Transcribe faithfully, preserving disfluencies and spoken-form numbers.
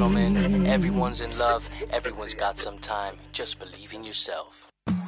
gentlemen, everyone's in love, everyone's got some time. Just believe in yourself.